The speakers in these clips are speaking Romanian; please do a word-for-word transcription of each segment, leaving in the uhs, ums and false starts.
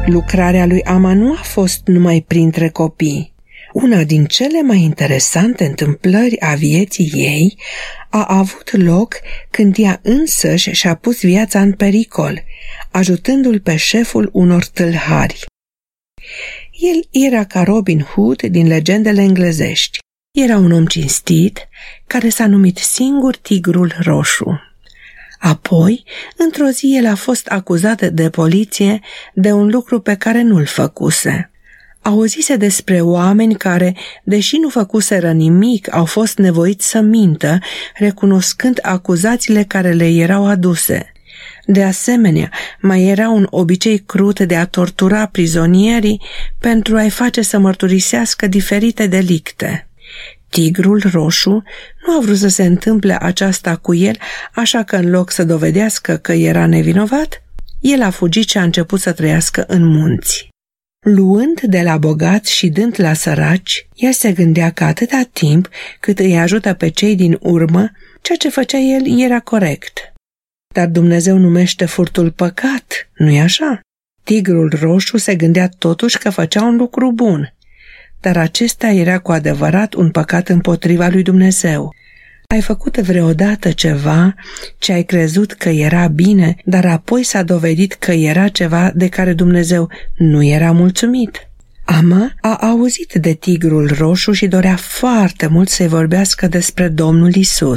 Lucrarea lui Ama nu a fost numai printre copii. Una din cele mai interesante întâmplări a vieții ei a avut loc când ea însăși și-a pus viața în pericol, ajutându-l pe șeful unor tâlhari. El era ca Robin Hood din legendele englezești. Era un om cinstit care s-a numit singur Tigrul Roșu. Apoi, într-o zi, el a fost acuzat de poliție de un lucru pe care nu-l făcuse. Auzise despre oameni care, deși nu făcuseră nimic, au fost nevoiți să mintă, recunoscând acuzațiile care le erau aduse. De asemenea, mai era un obicei crud de a tortura prizonierii pentru a-i face să mărturisească diferite delicte. Tigrul Roșu nu a vrut să se întâmple aceasta cu el, așa că în loc să dovedească că era nevinovat, el a fugit și a început să trăiască în munți. Luând de la bogați și dând la săraci, el se gândea că atâta timp cât îi ajută pe cei din urmă, ceea ce făcea el era corect. Dar Dumnezeu numește furtul păcat, nu-i așa? Tigrul Roșu se gândea totuși că făcea un lucru bun, dar acesta era cu adevărat un păcat împotriva lui Dumnezeu. Ai făcut vreodată ceva ce ai crezut că era bine, dar apoi s-a dovedit că era ceva de care Dumnezeu nu era mulțumit? Ama a auzit de Tigrul Roșu și dorea foarte mult să-i vorbească despre Domnul Isus.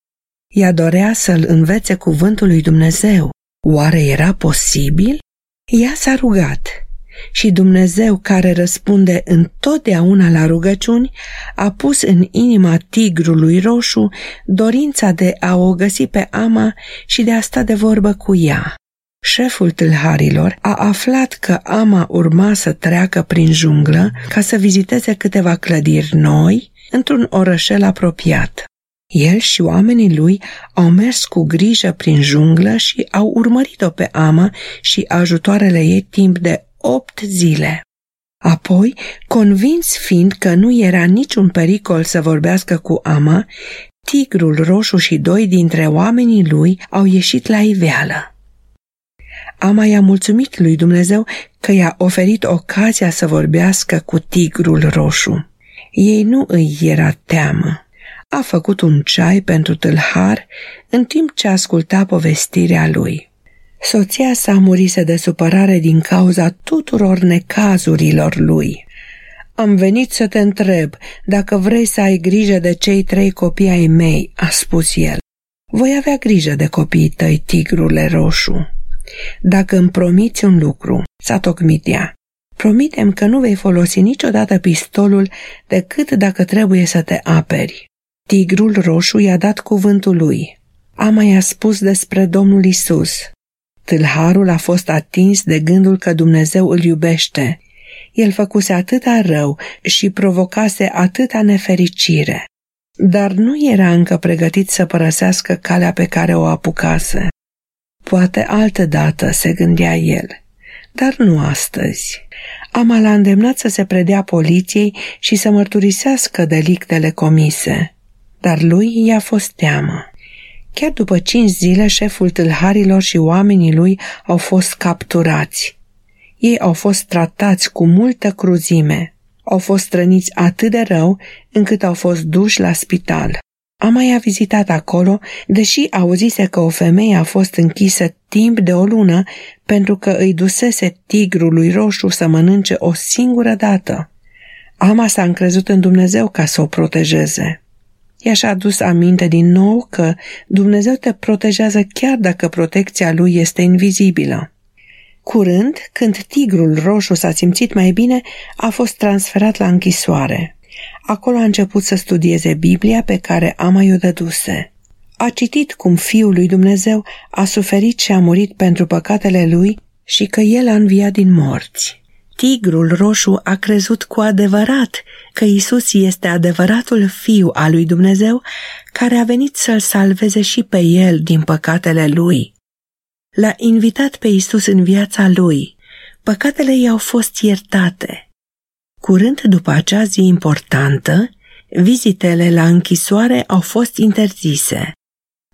Ea dorea să-l învețe cuvântul lui Dumnezeu. Oare era posibil? Ea s-a rugat și Dumnezeu, care răspunde întotdeauna la rugăciuni, a pus în inima Tigrului Roșu dorința de a o găsi pe Ama și de a sta de vorbă cu ea. Șeful tâlharilor a aflat că Ama urma să treacă prin junglă ca să viziteze câteva clădiri noi într-un orășel apropiat. El și oamenii lui au mers cu grijă prin junglă și au urmărit-o pe Ama și ajutoarele ei timp de opt zile. Apoi, convins fiind că nu era niciun pericol să vorbească cu Ama, Tigrul Roșu și doi dintre oamenii lui au ieșit la iveală. Ama i-a mulțumit lui Dumnezeu că i-a oferit ocazia să vorbească cu Tigrul Roșu. Ei nu îi era teamă. A făcut un ceai pentru tâlhar în timp ce asculta povestirea lui. Soția sa murise de supărare din cauza tuturor necazurilor lui. Am venit să te întreb dacă vrei să ai grijă de cei trei copii ai mei, a spus el. Voi avea grijă de copiii tăi, Tigrule Roșu. Dacă îmi promiți un lucru, s-a tocmit ea. Promite-mi că nu vei folosi niciodată pistolul decât dacă trebuie să te aperi. Tigrul Roșu i-a dat cuvântul lui. Ama i-a spus despre Domnul Isus. Tâlharul a fost atins de gândul că Dumnezeu îl iubește. El făcuse atâta rău și provocase atâta nefericire, dar nu era încă pregătit să părăsească calea pe care o apucase. Poate altădată, se gândea el, dar nu astăzi. Ama l-a îndemnat să se predea poliției și să mărturisească delictele comise, dar lui i-a fost teamă. Chiar după cinci zile, șeful tâlharilor și oamenii lui au fost capturați. Ei au fost tratați cu multă cruzime. Au fost răniți atât de rău încât au fost duși la spital. Ama i-a vizitat acolo, deși auzise că o femeie a fost închisă timp de o lună pentru că îi dusese Tigrului Roșu să mănânce o singură dată. Ama s-a încrezut în Dumnezeu ca să o protejeze. I-a și adus aminte din nou că Dumnezeu te protejează chiar dacă protecția lui este invizibilă. Curând, când Tigrul Roșu s-a simțit mai bine, a fost transferat la închisoare. Acolo a început să studieze Biblia pe care Ama i-o dăduse. A citit cum Fiul lui Dumnezeu a suferit și a murit pentru păcatele lui și că El a înviat din morți. Tigrul Roșu a crezut cu adevărat că Isus este adevăratul Fiu al lui Dumnezeu care a venit să-l salveze și pe el din păcatele lui. L-a invitat pe Isus în viața lui. Păcatele i-au fost iertate. Curând după acea zi importantă, vizitele la închisoare au fost interzise.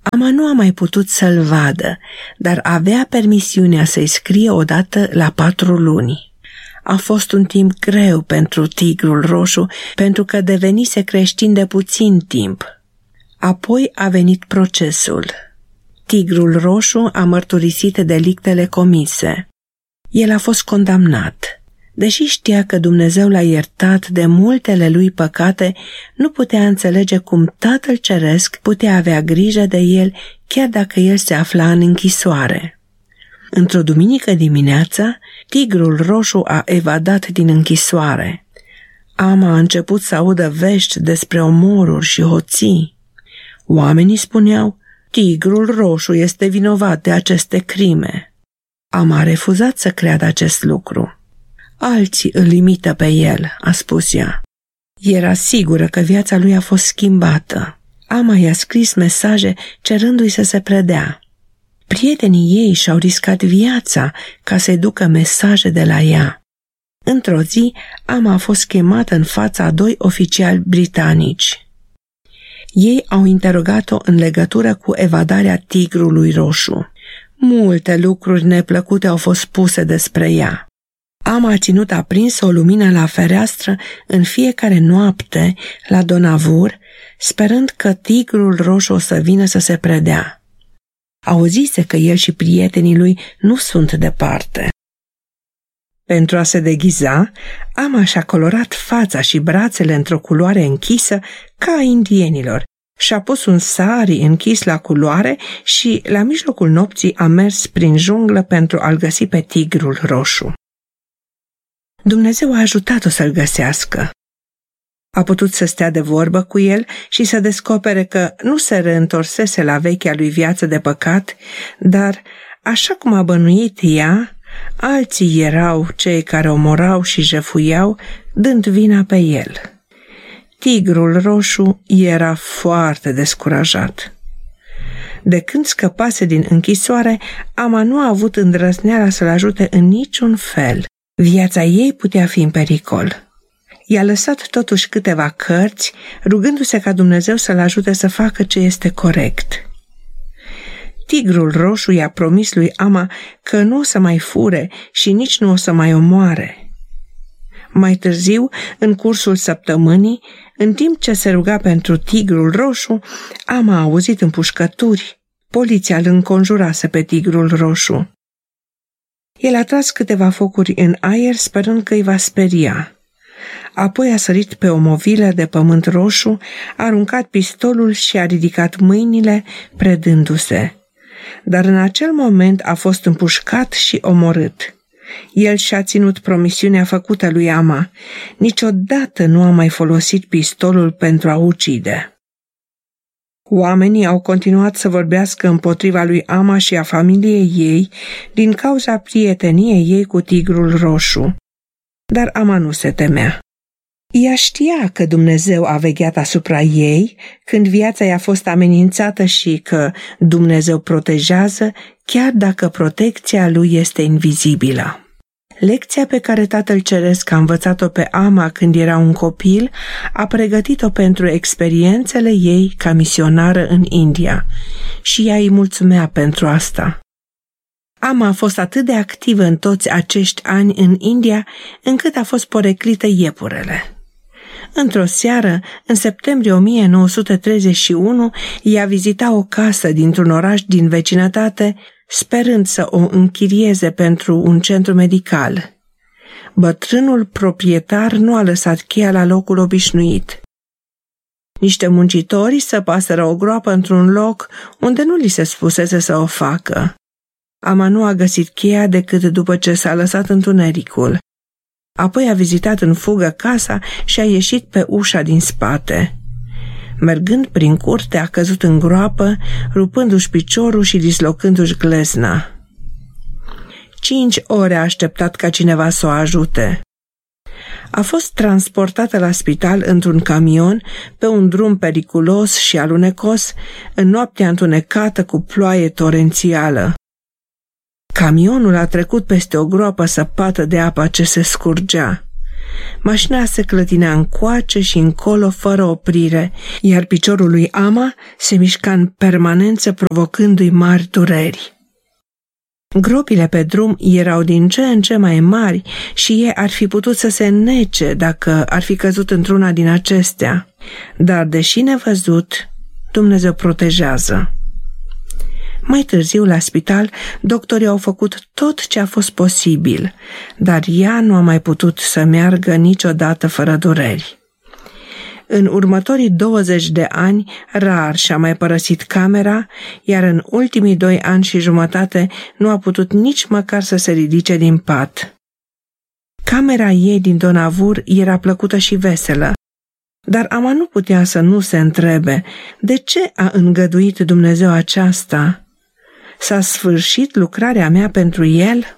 Ama nu a mai putut să-l vadă, dar avea permisiunea să-i scrie odată la patru luni. A fost un timp greu pentru Tigrul Roșu, pentru că devenise creștin de puțin timp. Apoi a venit procesul. Tigrul Roșu a mărturisit delictele comise. El a fost condamnat. Deși știa că Dumnezeu l-a iertat de multele lui păcate, nu putea înțelege cum Tatăl Ceresc putea avea grijă de el, chiar dacă el se afla în închisoare. Într-o duminică dimineața, Tigrul Roșu a evadat din închisoare. Ama a început să audă vești despre omoruri și hoții. Oamenii spuneau, Tigrul Roșu este vinovat de aceste crime. Ama a refuzat să creadă acest lucru. Alții îl imită pe el, a spus ea. Era sigură că viața lui a fost schimbată. Ama i-a scris mesaje cerându-i să se predea. Prietenii ei și-au riscat viața ca să-i ducă mesaje de la ea. Într-o zi, Ama a fost chemată în fața a doi oficiali britanici. Ei au interogat-o în legătură cu evadarea Tigrului Roșu. Multe lucruri neplăcute au fost spuse despre ea. Ama a ținut aprins o lumină la fereastră în fiecare noapte la Donavur, sperând că Tigrul Roșu o să vină să se predea. Auzise că el și prietenii lui nu sunt departe. Pentru a se deghiza, Ama și-a colorat fața și brațele într-o culoare închisă ca a indienilor. Și-a pus un sari închis la culoare și, la mijlocul nopții, a mers prin junglă pentru a-l găsi pe Tigrul Roșu. Dumnezeu a ajutat-o să-l găsească. A putut să stea de vorbă cu el și să descopere că nu se reîntorsese la vechea lui viață de păcat, dar, așa cum a bănuit ea, alții erau cei care omorau și jefuiau, dând vina pe el. Tigrul Roșu era foarte descurajat. De când scăpase din închisoare, Ama nu a avut îndrăzneala să-l ajute în niciun fel. Viața ei putea fi în pericol. I-a lăsat totuși câteva cărți, rugându-se ca Dumnezeu să-l ajute să facă ce este corect. Tigrul Roșu i-a promis lui Ama că nu o să mai fure și nici nu o să mai omoare. Mai târziu, în cursul săptămânii, în timp ce se ruga pentru Tigrul Roșu, Ama a auzit împușcături. Poliția îl înconjurase pe Tigrul Roșu. El a tras câteva focuri în aer, sperând că îi va speria. Apoi a sărit pe o movilă de pământ roșu, a aruncat pistolul și a ridicat mâinile, predându-se. Dar în acel moment a fost împușcat și omorât. El și-a ținut promisiunea făcută lui Ama. Niciodată nu a mai folosit pistolul pentru a ucide. Oamenii au continuat să vorbească împotriva lui Ama și a familiei ei din cauza prieteniei ei cu Tigrul Roșu. Dar Ama nu se temea. Ea știa că Dumnezeu a vegheat asupra ei când viața i-a fost amenințată și că Dumnezeu protejează chiar dacă protecția lui este invizibilă. Lecția pe care Tatăl Ceresc a învățat-o pe Ama când era un copil a pregătit-o pentru experiențele ei ca misionară în India și ea îi mulțumea pentru asta. Ama a fost atât de activă în toți acești ani în India încât a fost poreclită iepurele. Într-o seară, în septembrie o mie nouă sute treizeci și unu, ea vizita o casă dintr-un oraș din vecinătate, sperând să o închirieze pentru un centru medical. Bătrânul proprietar nu a lăsat cheia la locul obișnuit. Niște muncitori săpaseră o groapă într-un loc unde nu li se spusese să o facă. Ama nu a găsit cheia decât după ce s-a lăsat întunericul. Apoi a vizitat în fugă casa și a ieșit pe ușa din spate. Mergând prin curte, a căzut în groapă, rupându-și piciorul și dislocându-și glezna. Cinci ore a așteptat ca cineva să o ajute. A fost transportată la spital într-un camion, pe un drum periculos și alunecos, în noaptea întunecată cu ploaie torențială. Camionul a trecut peste o groapă săpată de apă ce se scurgea. Mașina se clătinea încoace și încolo fără oprire, iar piciorul lui Ama se mișca în permanență, provocându-i mari dureri. Gropile pe drum erau din ce în ce mai mari și ei ar fi putut să se înnece dacă ar fi căzut într-una din acestea. Dar, deși nevăzut, Dumnezeu protejează. Mai târziu, la spital, doctorii au făcut tot ce a fost posibil, dar ea nu a mai putut să meargă niciodată fără dureri. În următorii douăzeci de ani, rar și-a mai părăsit camera, iar în ultimii doi ani și jumătate nu a putut nici măcar să se ridice din pat. Camera ei din Donavur era plăcută și veselă, dar Ama nu putea să nu se întrebe de ce a îngăduit Dumnezeu aceasta. S-a sfârșit lucrarea mea pentru el?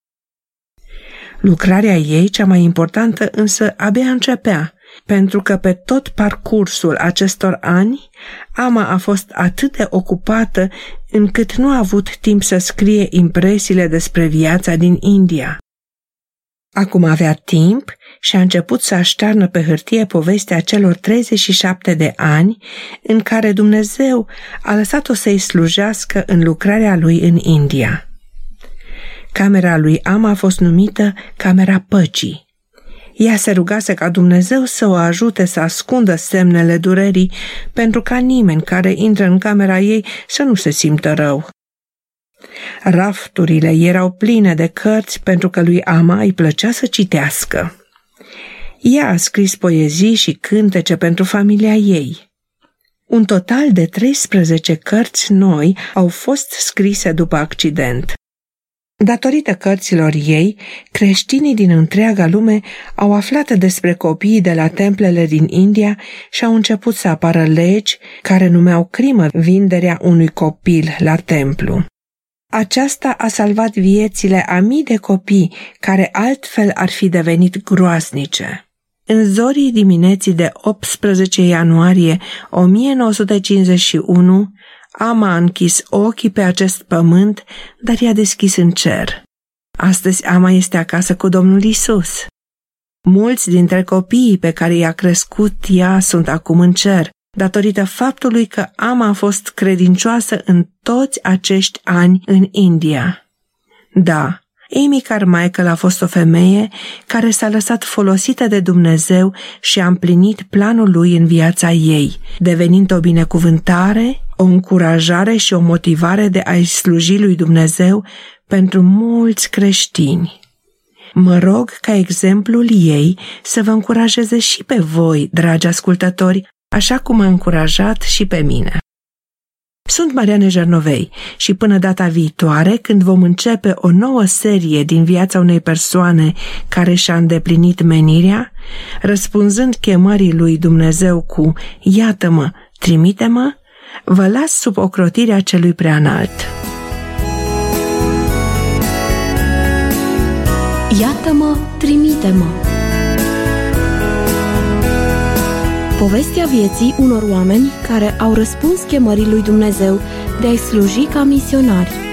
Lucrarea ei, cea mai importantă, însă abia începea, pentru că pe tot parcursul acestor ani, Ama a fost atât de ocupată încât nu a avut timp să scrie impresiile despre viața din India. Acum avea timp și a început să aștearnă pe hârtie povestea celor treizeci și șapte de ani în care Dumnezeu a lăsat-o să-i slujească în lucrarea lui în India. Camera lui Ama a fost numită Camera Păcii. Ea se rugase ca Dumnezeu să o ajute să ascundă semnele durerii, pentru ca nimeni care intră în camera ei să nu se simtă rău. Rafturile erau pline de cărți pentru că lui Ama îi plăcea să citească. Ea a scris poezii și cântece pentru familia ei. Un total de treisprezece cărți noi au fost scrise după accident. Datorită cărților ei, creștinii din întreaga lume au aflat despre copiii de la templele din India și au început să apară legi care numeau crimă vinderea unui copil la templu. Aceasta a salvat viețile a mii de copii care altfel ar fi devenit groaznice. În zorii dimineții de optsprezece ianuarie o mie nouă sute cincizeci și unu, Ama a închis ochii pe acest pământ, dar i-a deschis în cer. Astăzi Ama este acasă cu Domnul Isus. Mulți dintre copiii pe care i-a crescut ea sunt acum în cer, datorită faptului că Ama a fost credincioasă în toți acești ani în India. Da, Amy Carmichael a fost o femeie care s-a lăsat folosită de Dumnezeu și a împlinit planul lui în viața ei, devenind o binecuvântare, o încurajare și o motivare de a-i sluji lui Dumnezeu pentru mulți creștini. Mă rog ca exemplul ei să vă încurajeze și pe voi, dragi ascultători, așa cum m-a încurajat și pe mine. Sunt Mariane Jernovei și până data viitoare, când vom începe o nouă serie din viața unei persoane care și-a îndeplinit menirea, răspunzând chemării lui Dumnezeu cu "Iată-mă, trimite-mă", vă las sub ocrotirea celui preanalt. Iată-mă, trimite-mă. Povestea vieții unor oameni care au răspuns chemării lui Dumnezeu de a-i sluji ca misionari.